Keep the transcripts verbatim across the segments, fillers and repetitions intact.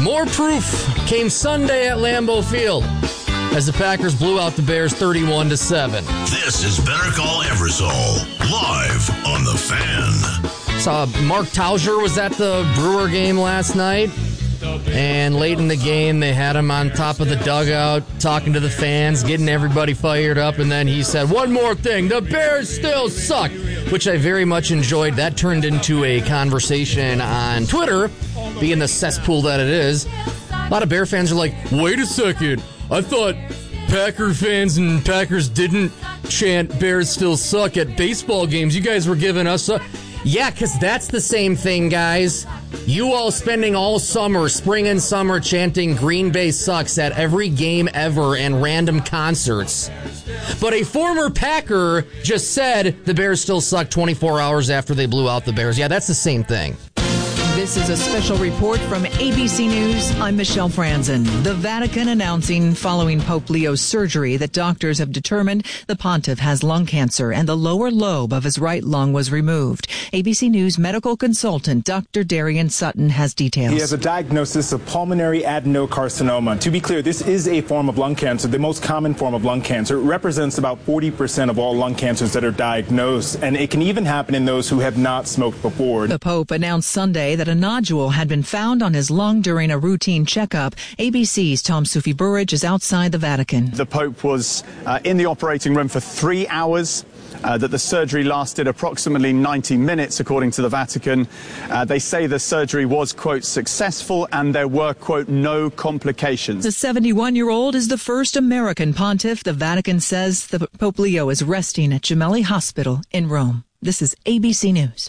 more proof came Sunday at Lambeau Field as the Packers blew out the Bears thirty-one to seven. This is Better Call Eversole, live on The Fan. Saw Mark Tauser was at the Brewer game last night, and late in the game they had him on top of the dugout talking to the fans, getting everybody fired up, and then he said, one more thing, the Bears still suck, which I very much enjoyed. That turned into a conversation on Twitter, being the cesspool that it is. A lot of Bear fans are like, wait a second, I thought Packer fans and Packers didn't chant Bears still suck at baseball games. You guys were giving us a... Yeah, because that's the same thing, guys. You all spending all summer, spring and summer, chanting Green Bay sucks at every game ever and random concerts. But a former Packer just said the Bears still suck twenty-four hours after they blew out the Bears. Yeah, that's the same thing. This is a special report from A B C News. I'm Michelle Franzen. The Vatican announcing following Pope Leo's surgery that doctors have determined the pontiff has lung cancer and the lower lobe of his right lung was removed. A B C News medical consultant Doctor Darian Sutton has details. He has a diagnosis of pulmonary adenocarcinoma. To be clear, this is a form of lung cancer, the most common form of lung cancer. It represents about forty percent of all lung cancers that are diagnosed, and it can even happen in those who have not smoked before. The Pope announced Sunday that a nodule had been found on his lung during a routine checkup. A B C's Tom Sufi-Burridge is outside the Vatican. The Pope was uh, in the operating room for three hours. Uh, that the surgery lasted approximately ninety minutes, according to the Vatican. Uh, they say the surgery was, quote, successful and there were, quote, no complications. The seventy-one-year-old is the first American pontiff. The Vatican says the Pope Leo is resting at Gemelli Hospital in Rome. This is A B C News.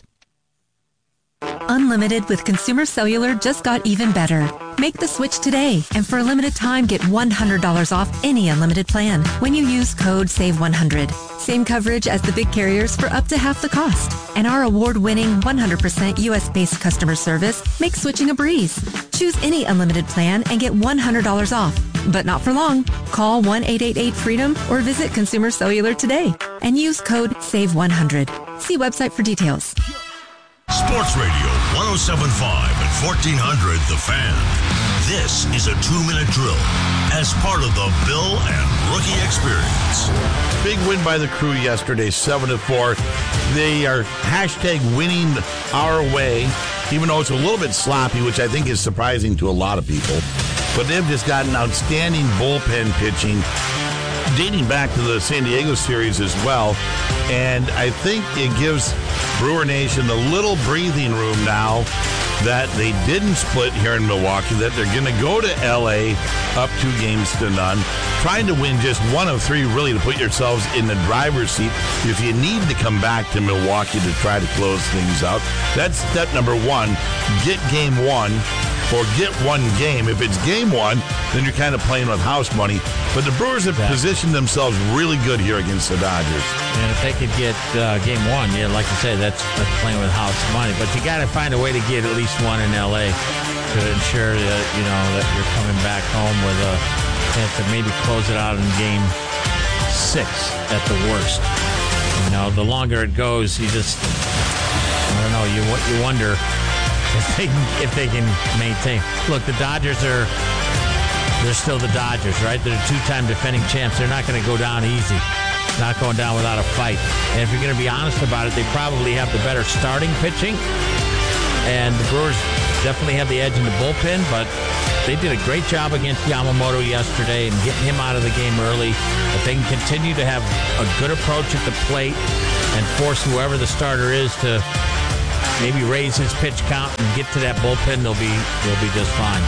Unlimited with Consumer Cellular just got even better. Make the switch today, and for a limited time, get one hundred dollars off any unlimited plan when you use code save one hundred. Same coverage as the big carriers for up to half the cost. And our award-winning one hundred percent U S-based customer service makes switching a breeze. Choose any unlimited plan and get one hundred dollars off. But not for long. Call one eight eight eight freedom or visit Consumer Cellular today and use code save one hundred. See website for details. Sports Radio one oh seven point five and fourteen hundred The Fan. This is a two-minute drill as part of the Bill and Rookie Experience. Big win by the Crew yesterday, seven to four. They are hashtag winning our way, even though it's a little bit sloppy, which I think is surprising to a lot of people. But they've just got an outstanding bullpen pitching, dating back to the San Diego series as well. And I think it gives Brewer Nation a little breathing room now that they didn't split here in Milwaukee, that they're going to go to L A up two games to none, trying to win just one of three really to put yourselves in the driver's seat if you need to come back to Milwaukee to try to close things out. That's step number one. Get game one. Or get one game. If it's game one, then you're kind of playing with house money. But the Brewers have yeah. positioned themselves really good here against the Dodgers. And if they could get uh, game one, yeah, like you say, that's, that's playing with house money. But you got to find a way to get at least one in L A to ensure that, you know, that you're coming back home with a chance to maybe close it out in game six at the worst. You know, the longer it goes, you just, I don't know, you you wonder if they if they can maintain. Look, the Dodgers are they're still the Dodgers, right? They're two-time defending champs. They're not going to go down easy. Not going down without a fight. And if you're going to be honest about it, they probably have the better starting pitching. And the Brewers definitely have the edge in the bullpen, but they did a great job against Yamamoto yesterday and getting him out of the game early. If they can continue to have a good approach at the plate and force whoever the starter is to maybe raise his pitch count and get to that bullpen, they'll be they'll be just fine.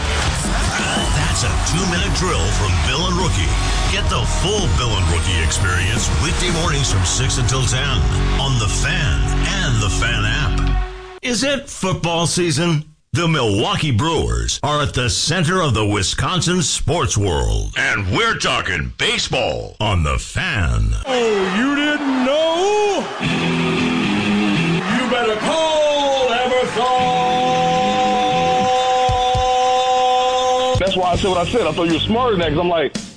That's a two-minute drill from Bill and Rookie. Get the full Bill and Rookie experience weekday mornings from six until ten on The Fan and The Fan app. Is it football season? The Milwaukee Brewers are at the center of the Wisconsin sports world. And we're talking baseball on The Fan. Oh, you didn't know? You better call Eversole. That's why I said what I said. I thought you were smarter than that because I'm like,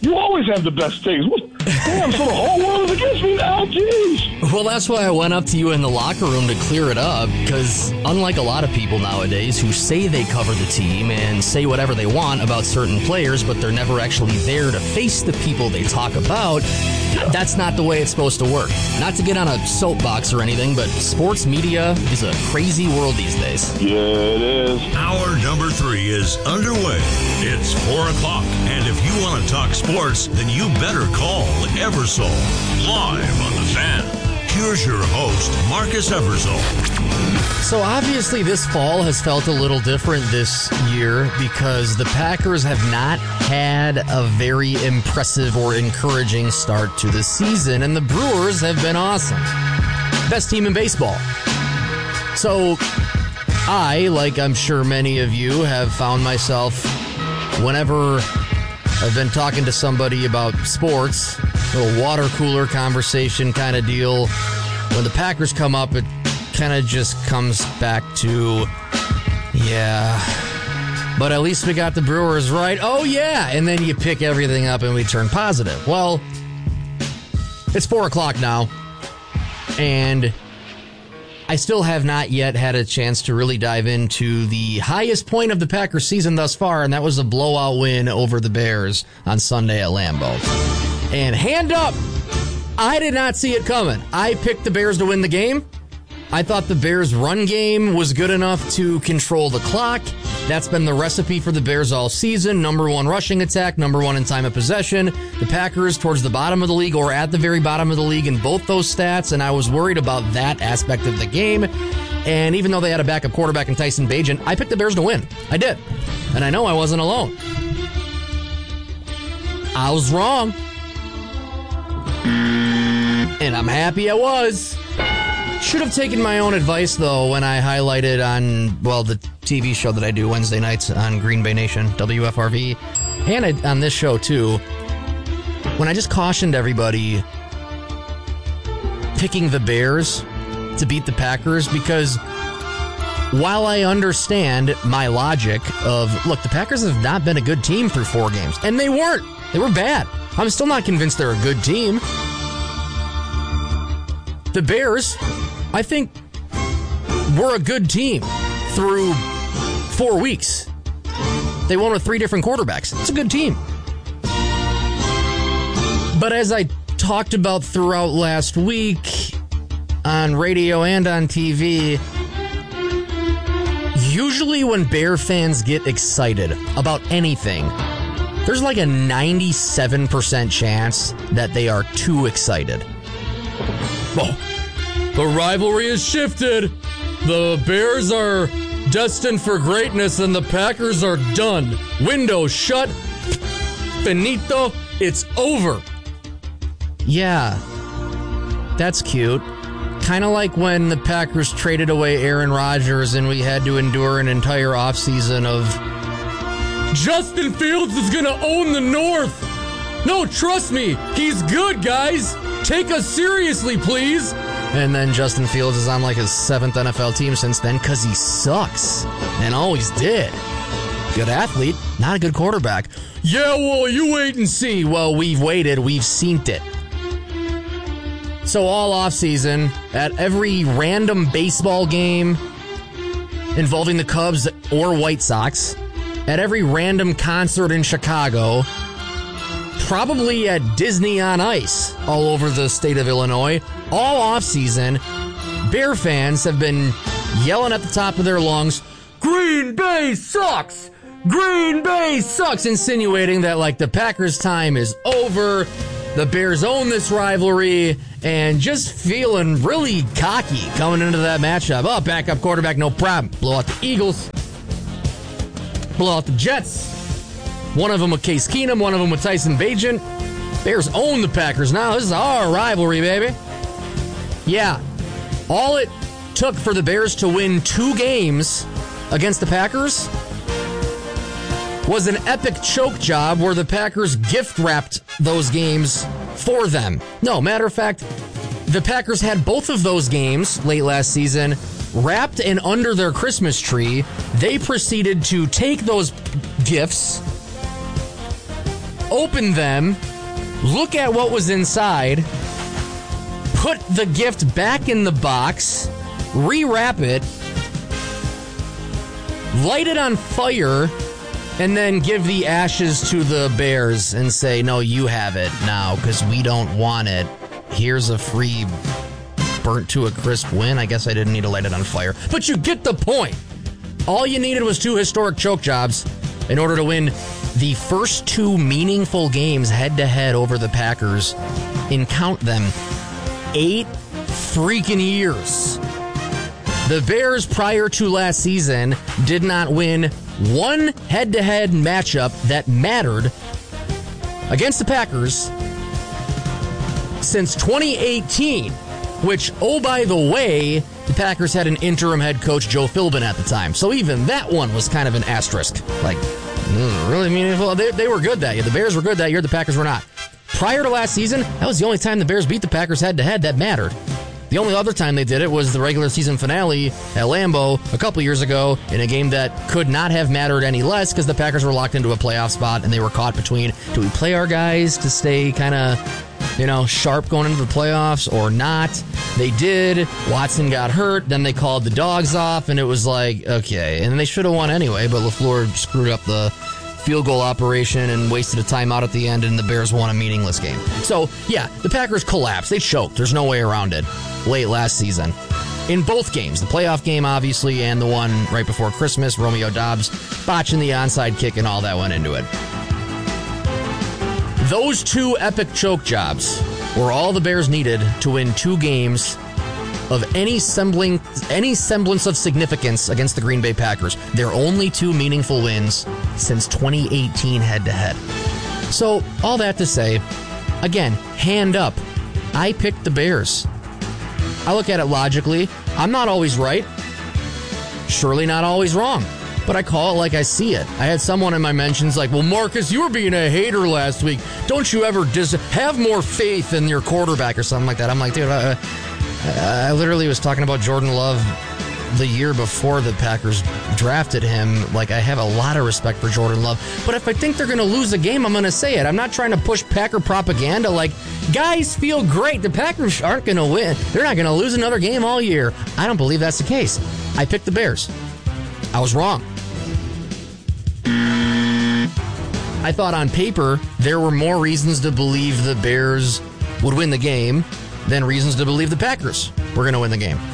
You always have the best takes. What? Damn, so the whole world is against me now? Jeez. Well, that's why I went up to you in the locker room to clear it up, because unlike a lot of people nowadays who say they cover the team and say whatever they want about certain players, but they're never actually there to face the people they talk about, that's not the way it's supposed to work. Not to get on a soapbox or anything, but sports media is a crazy world these days. Yeah, it is. Hour number three is underway. It's four o'clock, and if you want to talk sports, then you better call Eversole. Live on the Fan. Here's your host, Marcus Eversole. So obviously this fall has felt a little different this year because the Packers have not had a very impressive or encouraging start to the season, and the Brewers have been awesome. Best team in baseball. So I, like I'm sure many of you, have found myself, whenever I've been talking to somebody about sports, a little water cooler conversation kind of deal, when the Packers come up, it kind of just comes back to, yeah, but at least we got the Brewers right. Oh, yeah. And then you pick everything up and we turn positive. Well, it's four o'clock now, and I still have not yet had a chance to really dive into the highest point of the Packers season thus far, and that was a blowout win over the Bears on Sunday at Lambeau. And hand up, I did not see it coming. I picked the Bears to win the game. I thought the Bears' run game was good enough to control the clock. That's been the recipe for the Bears all season. Number one rushing attack, number one in time of possession. The Packers towards the bottom of the league or at the very bottom of the league in both those stats, and I was worried about that aspect of the game. And even though they had a backup quarterback in Tyson Bagent, I picked the Bears to win. I did. And I know I wasn't alone. I was wrong. And I'm happy I was. Should have taken my own advice, though, when I highlighted on, well, the T V show that I do Wednesday nights on Green Bay Nation, W F R V, and I, on this show, too, when I just cautioned everybody picking the Bears to beat the Packers, because while I understand my logic of, look, the Packers have not been a good team through four games, and they weren't. They were bad. I'm still not convinced they're a good team. The Bears, I think, were a good team through four weeks. They won with three different quarterbacks. It's a good team. But as I talked about throughout last week on radio and on T V, usually when Bear fans get excited about anything, there's like a ninety-seven percent chance that they are too excited. Oh, the rivalry has shifted. The Bears are destined for greatness and the Packers are done. Window shut. Finito. It's over. Yeah, that's cute. Kind of like when the Packers traded away Aaron Rodgers and we had to endure an entire offseason of Justin Fields is going to own the North. No, trust me. He's good, guys. Take us seriously, please. And then Justin Fields is on like his seventh N F L team since then because he sucks and always did. Good athlete, not a good quarterback. Yeah, well, you wait and see. Well, we've waited. We've seen it. So all offseason, at every random baseball game involving the Cubs or White Sox, at every random concert in Chicago, probably at Disney on Ice all over the state of Illinois, all offseason, Bear fans have been yelling at the top of their lungs, Green Bay sucks! Green Bay sucks! Insinuating that, like, the Packers' time is over, the Bears own this rivalry, and just feeling really cocky coming into that matchup. Oh, backup quarterback, no problem. Blow out the Eagles. Blow out the Jets. One of them with Case Keenum, one of them with Tyson Bagent. Bears own the Packers now. This is our rivalry, baby. Yeah. All it took for the Bears to win two games against the Packers was an epic choke job where the Packers gift-wrapped those games for them. No, matter of fact, the Packers had both of those games late last season wrapped and under their Christmas tree. They proceeded to take those gifts, open them, look at what was inside, put the gift back in the box, rewrap it, light it on fire, and then give the ashes to the Bears and say, no, you have it now because we don't want it. Here's a free burnt to a crisp win. I guess I didn't need to light it on fire. But you get the point. All you needed was two historic choke jobs in order to win the first two meaningful games head-to-head over the Packers in, count them, eight freaking years. The Bears, prior to last season, did not win one head-to-head matchup that mattered against the Packers since twenty eighteen, which, oh, by the way, the Packers had an interim head coach, Joe Philbin, at the time. So even that one was kind of an asterisk. Like, mm, really meaningful? They, they were good that year. The Bears were good that year. The Packers were not. Prior to last season, that was the only time the Bears beat the Packers head-to-head that mattered. The only other time they did it was the regular season finale at Lambeau a couple years ago in a game that could not have mattered any less because the Packers were locked into a playoff spot and they were caught between, do we play our guys to stay kind of, you know, sharp going into the playoffs or not? They did. Watson got hurt. Then they called the dogs off and it was like, okay. And they should have won anyway, but LaFleur screwed up the field goal operation and wasted a timeout at the end and the Bears won a meaningless game. So, yeah, the Packers collapsed. They choked. There's no way around it. Late last season. In both games, the playoff game, obviously, and the one right before Christmas, Romeo Doubs botching the onside kick and all that went into it. Those two epic choke jobs were all the Bears needed to win two games of any sembling, any semblance of significance against the Green Bay Packers. Their only two meaningful wins since twenty eighteen head-to-head. So, all that to say, again, hand up, I picked the Bears. I look at it logically. I'm not always right. Surely not always wrong. But I call it like I see it. I had someone in my mentions like, well, Marcus, you were being a hater last week. Don't you ever dis- have more faith in your quarterback or something like that? I'm like, dude, I, I literally was talking about Jordan Love the year before the Packers drafted him. Like, I have a lot of respect for Jordan Love. But if I think they're going to lose a game, I'm going to say it. I'm not trying to push Packer propaganda. Like, guys feel great. The Packers aren't going to win. They're not going to lose another game all year. I don't believe that's the case. I picked the Bears. I was wrong. I thought on paper there were more reasons to believe the Bears would win the game than reasons to believe the Packers were going to win the game.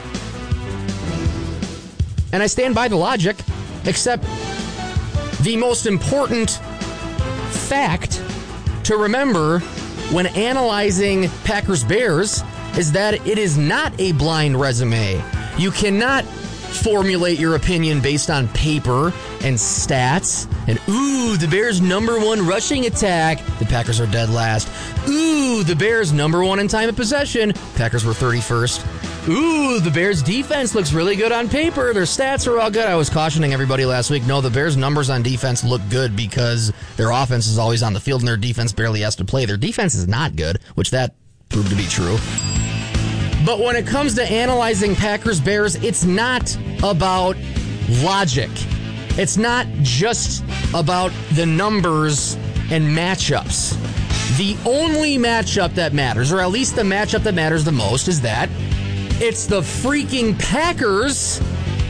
And I stand by the logic, except the most important fact to remember when analyzing Packers-Bears is that it is not a blind resume. You cannot formulate your opinion based on paper and stats and, ooh, the Bears' number one rushing attack. The Packers are dead last. Ooh, the Bears' number one in time of possession. Packers were thirty-first. Ooh, the Bears' defense looks really good on paper. Their stats are all good. I was cautioning everybody last week. No, the Bears' numbers on defense look good because their offense is always on the field and their defense barely has to play. Their defense is not good, which that proved to be true. But when it comes to analyzing Packers-Bears, it's not about logic. It's not just about the numbers and matchups. The only matchup that matters, or at least the matchup that matters the most, is that it's the freaking Packers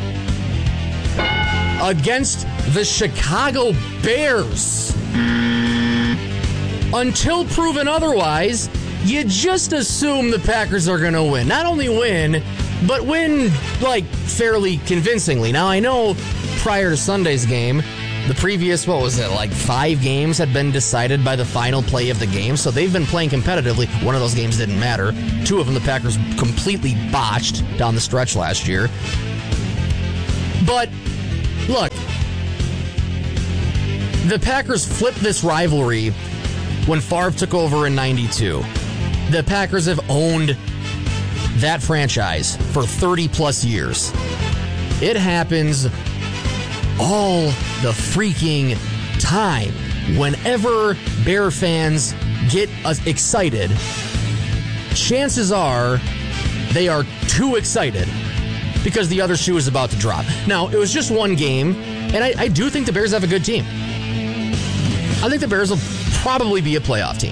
against the Chicago Bears. Until proven otherwise, you just assume the Packers are going to win. Not only win, but win, like, fairly convincingly. Now, I know prior to Sunday's game, the previous, what was it, like five games had been decided by the final play of the game, so they've been playing competitively. One of those games didn't matter. Two of them the Packers completely botched down the stretch last year. But, look, the Packers flipped this rivalry when Favre took over in ninety-two. The Packers have owned that franchise for thirty plus years. It happens all the freaking time. Whenever Bear fans get excited, chances are they are too excited because the other shoe is about to drop. Now, it was just one game, and I, I do think the Bears have a good team. I think the Bears will probably be a playoff team.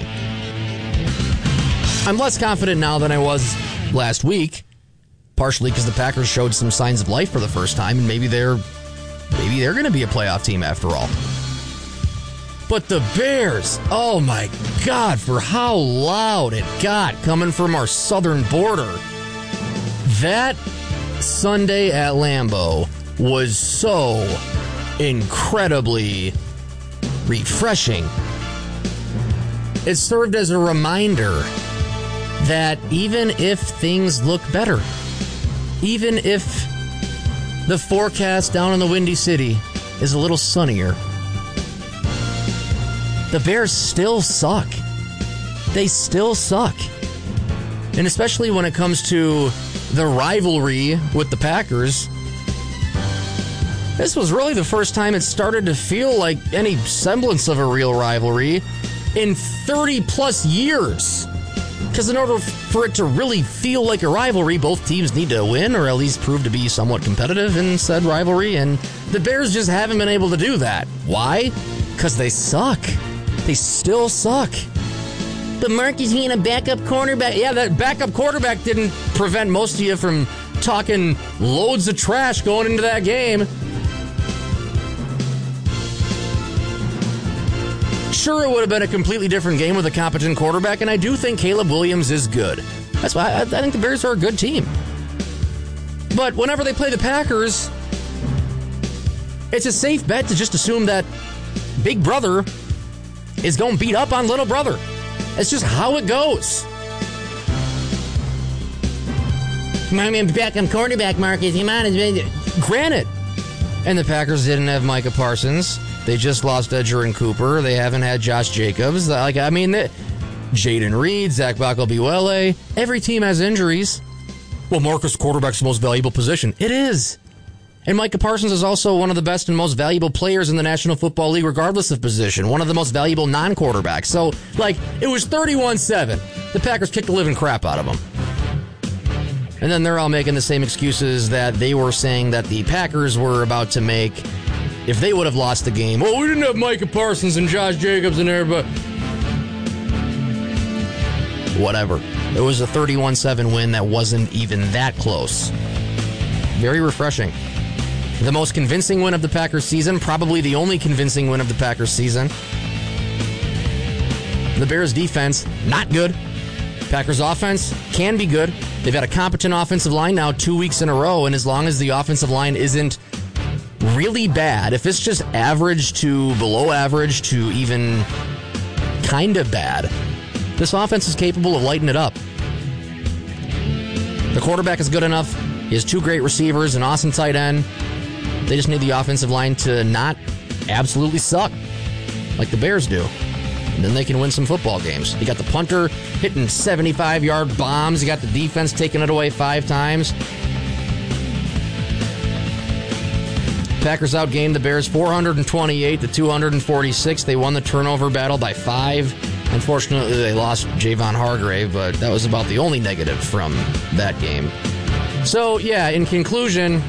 I'm less confident now than I was last week, partially because the Packers showed some signs of life for the first time, and maybe they're maybe they're going to be a playoff team after all. But the Bears, oh my God, for how loud it got coming from our southern border. That Sunday at Lambeau was so incredibly refreshing. It served as a reminder that even if things look better, even if the forecast down in the Windy City is a little sunnier, the Bears still suck. They still suck. And especially when it comes to the rivalry with the Packers, this was really the first time it started to feel like any semblance of a real rivalry in thirty plus years. Because in order for it to really feel like a rivalry, both teams need to win or at least prove to be somewhat competitive in said rivalry, and the Bears just haven't been able to do that. Why? Because they suck. They still suck. But Mark is being a backup quarterback. Yeah, that backup quarterback didn't prevent most of you from talking loads of trash going into that game. Sure, it would have been a completely different game with a competent quarterback, and I do think Caleb Williams is good. That's why I, I think the Bears are a good team. But whenever they play the Packers, it's a safe bet to just assume that Big Brother is going to beat up on Little Brother. It's just how it goes. My man, backup quarterback, Marcus. He might have Granted. And the Packers didn't have Micah Parsons. They just lost Edgerrin Cooper. They haven't had Josh Jacobs. Like, I mean, Jaden Reed, Zach Bacalbiwele. Every team has injuries. Well, Marcus, quarterback's the most valuable position. It is. And Micah Parsons is also one of the best and most valuable players in the National Football League, regardless of position. One of the most valuable non-quarterbacks. So, like, it was thirty-one seven. The Packers kicked the living crap out of them. And then they're all making the same excuses that they were saying that the Packers were about to make if they would have lost the game. Well, we didn't have Micah Parsons and Josh Jacobs in there, but whatever. It was a thirty-one seven win that wasn't even that close. Very refreshing. The most convincing win of the Packers season, probably the only convincing win of the Packers season. The Bears defense, not good. Packers offense can be good. They've got a competent offensive line now two weeks in a row, and as long as the offensive line isn't really bad, if it's just average to below average to even kind of bad, this offense is capable of lighting it up. The quarterback is good enough. He has two great receivers, an awesome tight end. They just need the offensive line to not absolutely suck like the Bears do. And then they can win some football games. You got the punter hitting seventy-five-yard bombs. You got the defense taking it away five times. Packers outgained the Bears four twenty-eight to two forty-six. They won the turnover battle by five. Unfortunately, they lost Javon Hargrave, but that was about the only negative from that game. So, yeah, in conclusion,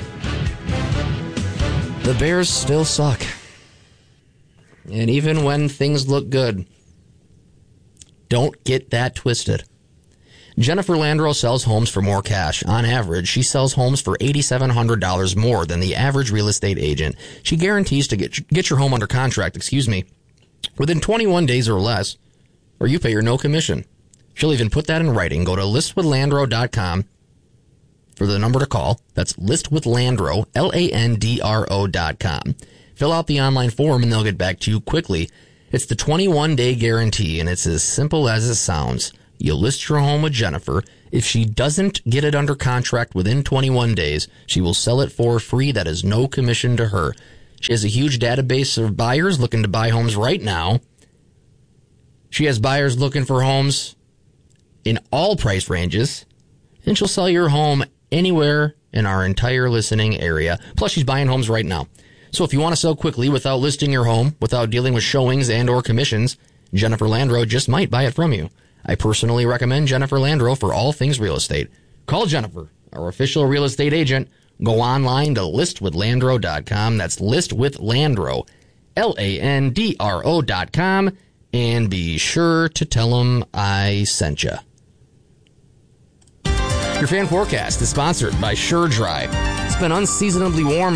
the Bears still suck. And even when things look good, don't get that twisted. Jennifer Landro sells homes for more cash. On average, she sells homes for eight thousand seven hundred dollars more than the average real estate agent. She guarantees to get get your home under contract, excuse me, within twenty-one days or less, or you pay her no commission. She'll even put that in writing. Go to list with landro dot com for the number to call. That's listwithlandro, L A N D R O dot com. Fill out the online form and they'll get back to you quickly. It's the twenty-one day guarantee, and it's as simple as it sounds. You list your home with Jennifer. If she doesn't get it under contract within twenty-one days, she will sell it for free. That is no commission to her. She has a huge database of buyers looking to buy homes right now. She has buyers looking for homes in all price ranges, and she'll sell your home anywhere in our entire listening area. Plus, she's buying homes right now. So if you want to sell quickly without listing your home, without dealing with showings and or commissions, Jennifer Landro just might buy it from you. I personally recommend Jennifer Landro for all things real estate. Call Jennifer, our official real estate agent. Go online to list with landro dot com. That's list with landro, L A N D R O dot com, and be sure to tell them I sent you. Your fan forecast is sponsored by SureDry. It's been unseasonably warm